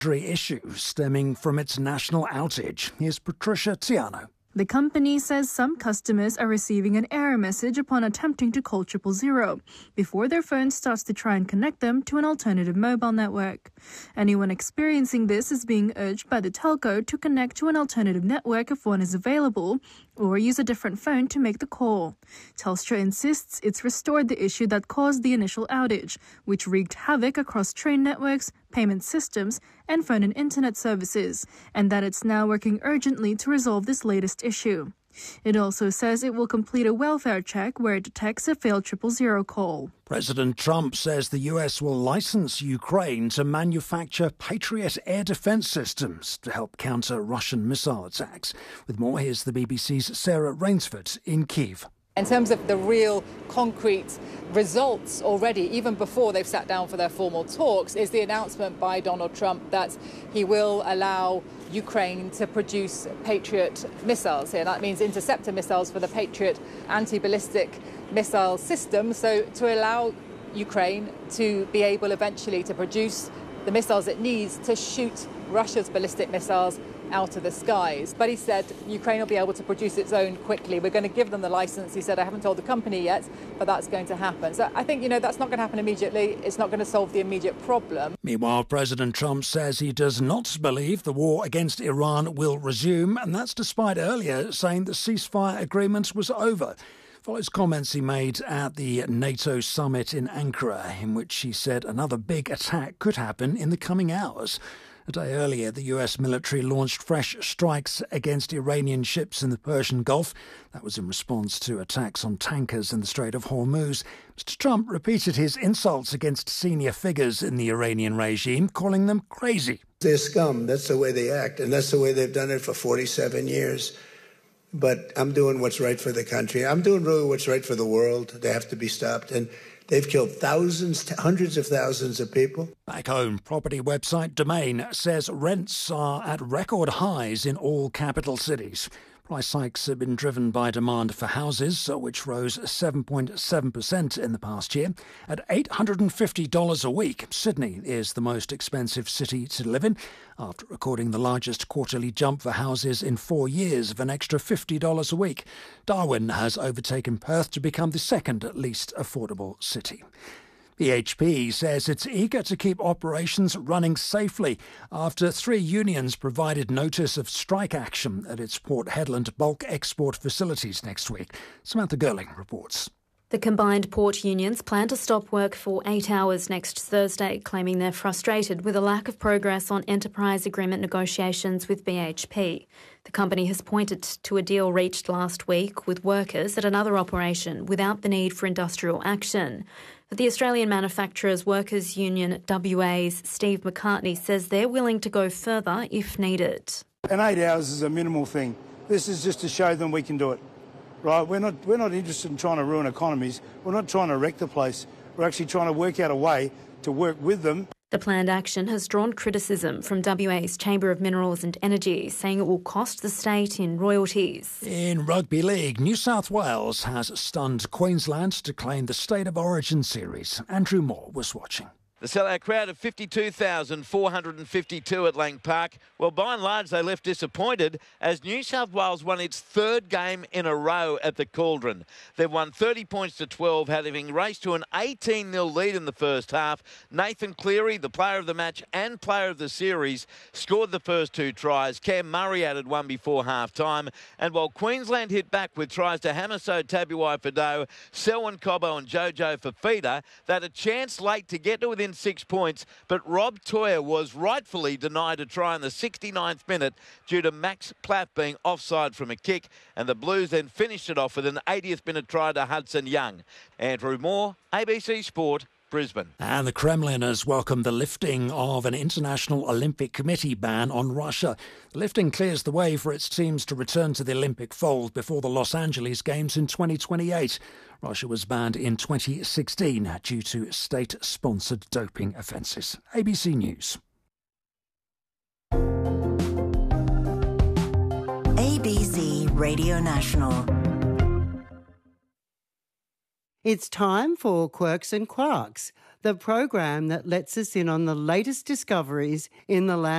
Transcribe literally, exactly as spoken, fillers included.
issue stemming from its national outage. Here's Patricia Tiano. The company says some customers are receiving an error message upon attempting to call triple zero before their phone starts to try and connect them to an alternative mobile network. Anyone experiencing this is being urged by the telco to connect to an alternative network if one is available, or use a different phone to make the call. Telstra insists it's restored the issue that caused the initial outage, which wreaked havoc across train networks, payment systems, and phone and internet services, and that it's now working urgently to resolve this latest issue. It also says it will complete a welfare check where it detects a failed triple zero call. President Trump says the U S will license Ukraine to manufacture Patriot air defense systems to help counter Russian missile attacks. With more, here's the B B C's Sarah Rainsford in Kyiv. In terms of the real concrete results already, even before they've sat down for their formal talks, is the announcement by Donald Trump that he will allow Ukraine to produce Patriot missiles here. That means interceptor missiles for the Patriot anti-ballistic missile system. So to allow Ukraine to be able eventually to produce the missiles it needs to shoot Russia's ballistic missiles out of the skies. But he said Ukraine will be able to produce its own quickly. We're going to give them the license. He said, I haven't told the company yet, but that's going to happen. So I think, you know, that's not going to happen immediately. It's not going to solve the immediate problem. Meanwhile, President Trump says he does not believe the war against Iran will resume, and that's despite earlier saying the ceasefire agreement was over. Follows comments he made at the NATO summit in Ankara, in which he said another big attack could happen in the coming hours. A day earlier, the U S military launched fresh strikes against Iranian ships in the Persian Gulf. That was in response to attacks on tankers in the Strait of Hormuz. Mister Trump repeated his insults against senior figures in the Iranian regime, calling them crazy. They're scum. That's the way they act, and that's the way they've done it for forty-seven years. But I'm doing what's right for the country. I'm doing really what's right for the world. They have to be stopped. And they've killed thousands, hundreds of thousands of people. Back home, property website Domain says rents are at record highs in all capital cities. Price hikes have been driven by demand for houses, which rose seven point seven percent in the past year. At eight hundred fifty dollars a week, Sydney is the most expensive city to live in, after recording the largest quarterly jump for houses in four years of an extra fifty dollars a week. Darwin has overtaken Perth to become the second least affordable city. B H P says it's eager to keep operations running safely after three unions provided notice of strike action at its Port Hedland bulk export facilities next week. Samantha Gerling reports. The combined port unions plan to stop work for eight hours next Thursday, claiming they're frustrated with a lack of progress on enterprise agreement negotiations with B H P. The company has pointed to a deal reached last week with workers at another operation without the need for industrial action. The Australian Manufacturers Workers Union W A's Steve McCartney says they're willing to go further if needed. And eight hours is a minimal thing. This is just to show them we can do it. Right, we're not, we're not interested in trying to ruin economies. We're not trying to wreck the place. We're actually trying to work out a way to work with them. The planned action has drawn criticism from W A's Chamber of Minerals and Energy, saying it will cost the state in royalties. In rugby league, New South Wales has stunned Queensland to claim the State of Origin series. Andrew Moore was watching. The sellout crowd of fifty-two thousand four hundred fifty-two at Lang Park. Well, by and large, they left disappointed as New South Wales won its third game in a row at the Cauldron. They've won thirty points to twelve, having raced to an eighteen nil lead in the first half. Nathan Cleary, the player of the match and player of the series, scored the first two tries. Cam Murray added one before half-time. And while Queensland hit back with tries to Hamiso Tabuai-Fidow, Selwyn Cobbo and Jojo Fafita, they had a chance late to get to within six points, but Rob Toyer was rightfully denied a try in the sixty-ninth minute due to Max Platt being offside from a kick, and the Blues then finished it off with an eightieth minute try to Hudson Young. Andrew Moore, A B C Sport, Brisbane. And the Kremlin has welcomed the lifting of an International Olympic Committee ban on Russia. The lifting clears the way for its teams to return to the Olympic fold before the Los Angeles Games in twenty twenty-eight. Russia was banned in twenty sixteen due to state-sponsored doping offences. A B C News. A B C Radio National. It's time for Quirks and Quarks, the program that lets us in on the latest discoveries in the land